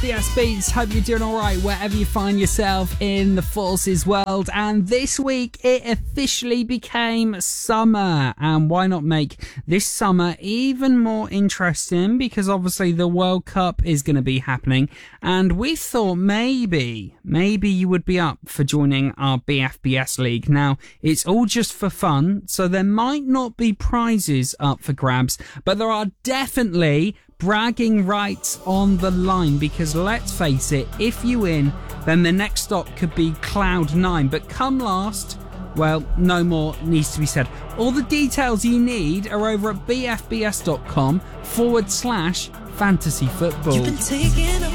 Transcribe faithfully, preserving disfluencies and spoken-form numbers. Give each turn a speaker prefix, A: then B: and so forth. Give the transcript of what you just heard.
A: B S Beats, hope you're doing alright wherever you find yourself in the forces world. And this week it officially became summer, and why not make this summer even more interesting, because obviously the World Cup is going to be happening, and we thought maybe maybe you would be up for joining our B F B S League. Now, it's all just for fun, so there might not be prizes up for grabs, but there are definitely bragging rights on the line, because let's face it, if you win, then the next stop could be Cloud nine, but come last, well, no more needs to be said. All the details you need are over at bfbs.com forward slash fantasy football.